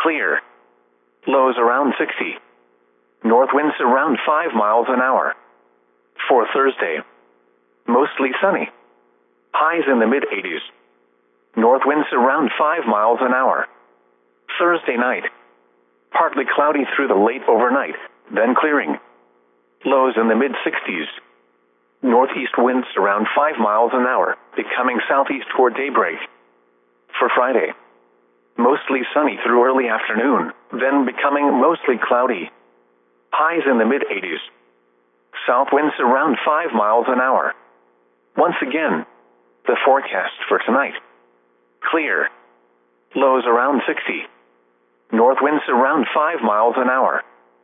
clear. Lows around 60. North winds around 5 miles an hour. For Thursday, mostly sunny. Highs in the mid-80s. North winds around 5 miles an hour. Thursday night, partly cloudy through the late overnight, then clearing. Lows in the mid-60s. Northeast winds around 5 miles an hour, becoming southeast toward daybreak. For Friday, mostly sunny through early afternoon, then becoming mostly cloudy. Highs in the mid-80s. South winds around 5 miles an hour. Once again, the forecast for tonight. Clear. Lows around 60. North winds around 5 miles an hour.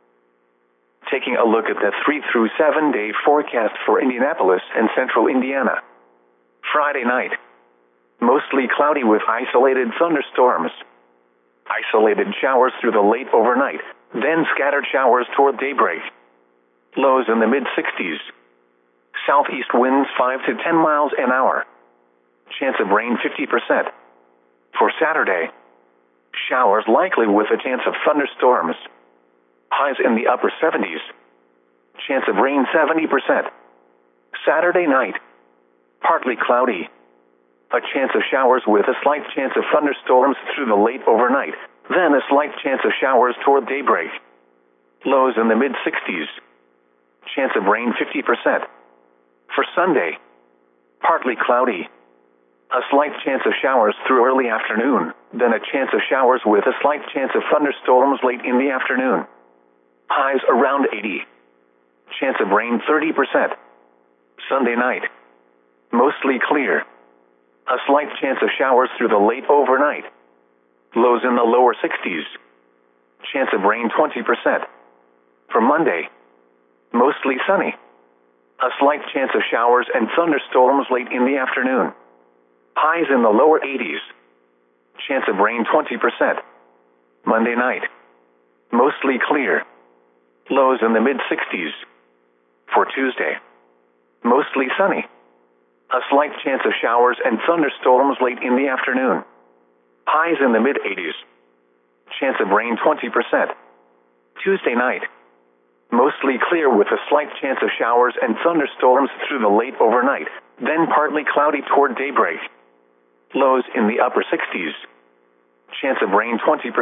Taking a look at the 3 through 7 day forecast for Indianapolis and central Indiana. Friday night, mostly cloudy with isolated thunderstorms. Isolated showers through the late overnight, then scattered showers toward daybreak. Lows in the mid-60s. Southeast winds 5 to 10 miles an hour. Chance of rain 50%. For Saturday, showers likely with a chance of thunderstorms. Highs in the upper 70s. Chance of rain 70%. Saturday night, partly cloudy. A chance of showers with a slight chance of thunderstorms through the late overnight, then a slight chance of showers toward daybreak. Lows in the mid-60s. Chance of rain 50%. For Sunday, partly cloudy. A slight chance of showers through early afternoon, then a chance of showers with a slight chance of thunderstorms late in the afternoon. Highs around 80. Chance of rain 30%. Sunday night, mostly clear. A slight chance of showers through the late overnight. Lows in the lower 60s. Chance of rain 20%. For Monday, mostly sunny. A slight chance of showers and thunderstorms late in the afternoon. Highs in the lower 80s. Chance of rain 20%. Monday night, mostly clear. Lows in the mid-60s. For Tuesday, mostly sunny. A slight chance of showers and thunderstorms late in the afternoon. Highs in the mid-80s. Chance of rain 20%. Tuesday night, mostly clear with a slight chance of showers and thunderstorms through the late overnight, then partly cloudy toward daybreak. Lows in the upper 60s. Chance of rain 20%.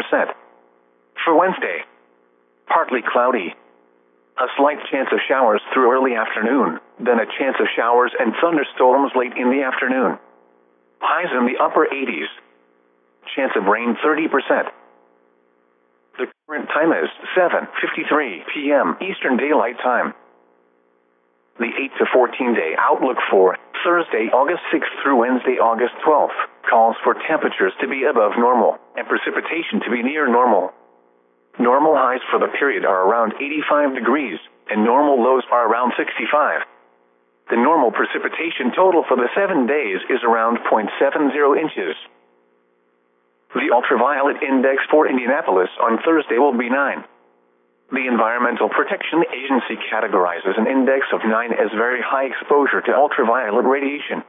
For Wednesday, partly cloudy. A slight chance of showers through early afternoon, then a chance of showers and thunderstorms late in the afternoon. Highs in the upper 80s. Chance of rain 30%. The current time is 7:53 p.m. Eastern Daylight Time. The 8 to 14 day outlook for Thursday, August 6th through Wednesday, August 12th, calls for temperatures to be above normal and precipitation to be near normal. Normal highs for the period are around 85 degrees, and normal lows are around 65. The normal precipitation total for the 7 days is around 0.70 inches. The ultraviolet index for Indianapolis on Thursday will be 9. The Environmental Protection Agency categorizes an index of 9 as very high exposure to ultraviolet radiation.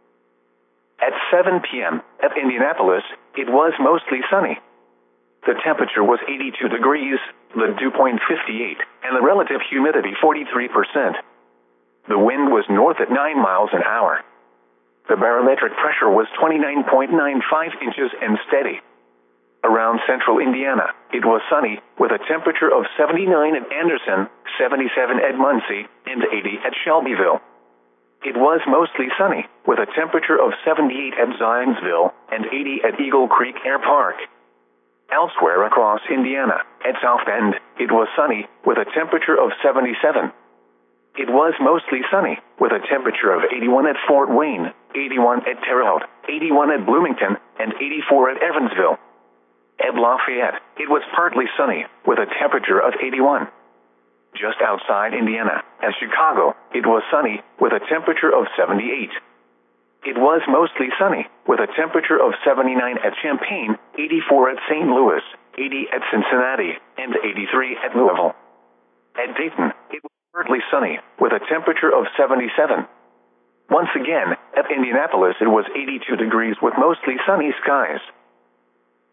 At 7 p.m. at Indianapolis, it was mostly sunny. The temperature was 82 degrees, the dew point 58, and the relative humidity 43%. The wind was north at 9 miles an hour. The barometric pressure was 29.95 inches and steady. Around central Indiana, it was sunny, with a temperature of 79 at Anderson, 77 at Muncie, and 80 at Shelbyville. It was mostly sunny, with a temperature of 78 at Zionsville, and 80 at Eagle Creek Air Park. Elsewhere across Indiana, at South Bend, it was sunny, with a temperature of 77. It was mostly sunny, with a temperature of 81 at Fort Wayne, 81 at Terre Haute, 81 at Bloomington, and 84 at Evansville. At Lafayette, it was partly sunny, with a temperature of 81. Just outside Indiana, at Chicago, it was sunny, with a temperature of 78. It was mostly sunny, with a temperature of 79 at Champaign, 84 at St. Louis, 80 at Cincinnati, and 83 at Louisville. At Dayton, it was partly sunny, with a temperature of 77. Once again, at Indianapolis it was 82 degrees with mostly sunny skies.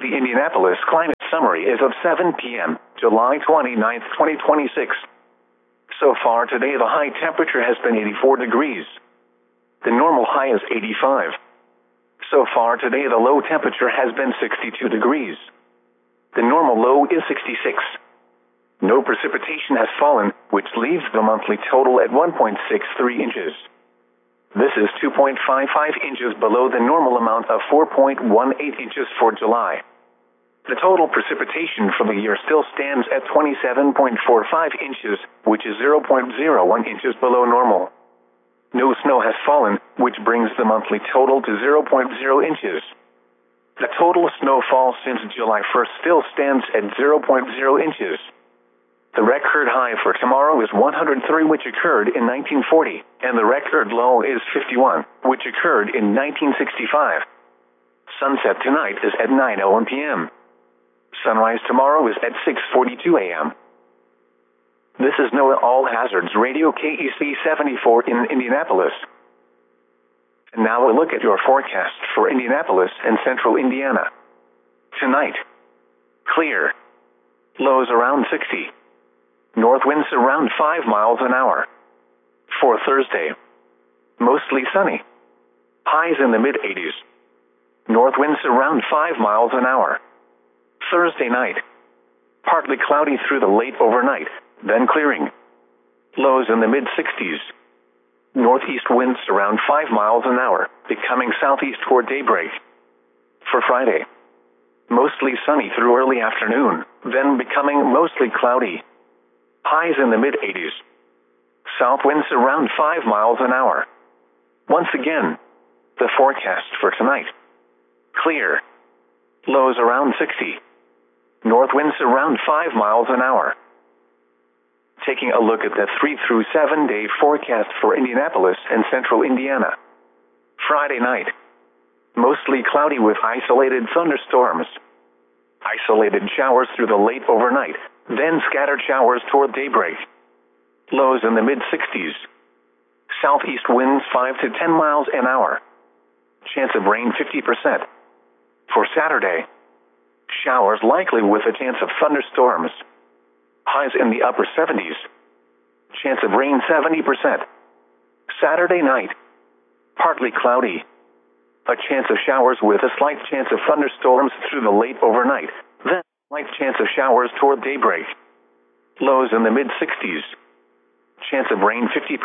The Indianapolis Climate Summary is of 7 p.m., July 29, 2026. So far today, the high temperature has been 84 degrees. The normal high is 85. So far today, the low temperature has been 62 degrees. The normal low is 66. No precipitation has fallen, which leaves the monthly total at 1.63 inches. This is 2.55 inches below the normal amount of 4.18 inches for July. The total precipitation for the year still stands at 27.45 inches, which is 0.01 inches below normal. No snow has fallen, which brings the monthly total to 0.0 inches. The total snowfall since July 1st still stands at 0.0 inches. The record high for tomorrow is 103, which occurred in 1940, and the record low is 51, which occurred in 1965. Sunset tonight is at 9:01 p.m. Sunrise tomorrow is at 6:42 a.m. This is NOAA All Hazards Radio KEC 74 in Indianapolis. And now a look at your forecast for Indianapolis and central Indiana. Tonight, clear. Lows around 60. North winds around 5 miles an hour. For Thursday, mostly sunny. Highs in the mid-80s. North winds around 5 miles an hour. Thursday night, partly cloudy through the late overnight, then clearing. Lows in the mid-60s. Northeast winds around 5 miles an hour, becoming southeast toward daybreak. For Friday, mostly sunny through early afternoon, then becoming mostly cloudy. Highs in the mid-80s. South winds around 5 miles an hour. Once again, the forecast for tonight. Clear. Lows around 60. North winds around 5 miles an hour. Taking a look at the 3 through 7 day forecast for Indianapolis and central Indiana. Friday night, mostly cloudy with isolated thunderstorms. Isolated showers through the late overnight, then scattered showers toward daybreak. Lows in the mid-60s. Southeast winds 5 to 10 miles an hour. Chance of rain 50%. For Saturday, showers likely with a chance of thunderstorms. Highs in the upper 70s. Chance of rain 70%. Saturday night, partly cloudy. A chance of showers with a slight chance of thunderstorms through the late overnight, then a slight chance of showers toward daybreak. Lows in the mid-60s. Chance of rain 50%.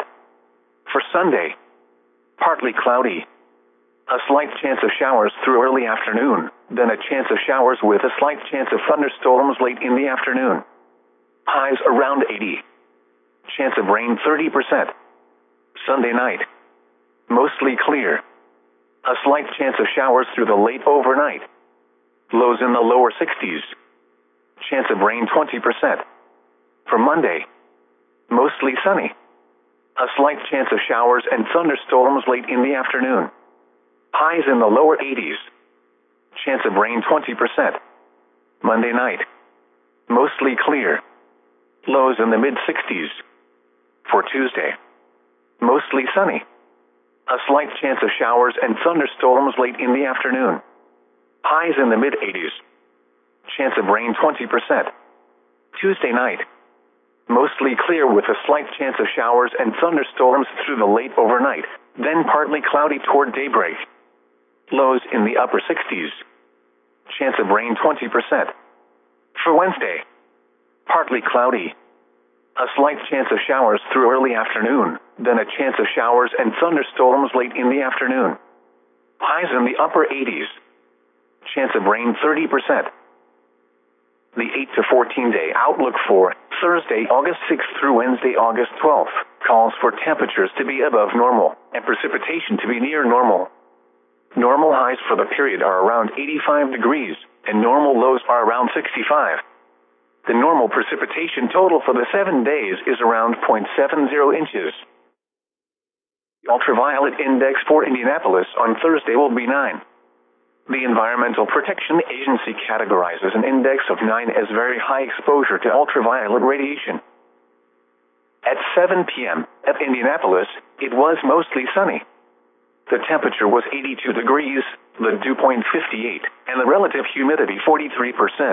For Sunday, partly cloudy. A slight chance of showers through early afternoon, then a chance of showers with a slight chance of thunderstorms late in the afternoon. Highs around 80. Chance of rain 30%. Sunday night, mostly clear. A slight chance of showers through the late overnight. Lows in the lower 60s. Chance of rain 20%. For Monday, mostly sunny. A slight chance of showers and thunderstorms late in the afternoon. Highs in the lower 80s. Chance of rain 20%. Monday night, mostly clear. Lows in the mid-60s. For Tuesday, mostly sunny. A slight chance of showers and thunderstorms late in the afternoon. Highs in the mid-80s. Chance of rain 20%. Tuesday night, mostly clear with a slight chance of showers and thunderstorms through the late overnight, then partly cloudy toward daybreak. Lows in the upper 60s. Chance of rain 20%. For Wednesday, partly cloudy. A slight chance of showers through early afternoon, then a chance of showers and thunderstorms late in the afternoon. Highs in the upper 80s. Chance of rain 30%. The 8 to 14 day outlook for Thursday, August 6th through Wednesday, August 12th, calls for temperatures to be above normal and precipitation to be near normal. Normal highs for the period are around 85 degrees, and normal lows are around 65. The normal precipitation total for the 7 days is around 0.70 inches. The ultraviolet index for Indianapolis on Thursday will be 9. The Environmental Protection Agency categorizes an index of 9 as very high exposure to ultraviolet radiation. At 7 p.m. at Indianapolis, it was mostly sunny. The temperature was 82 degrees, the dew point 58, and the relative humidity 43%.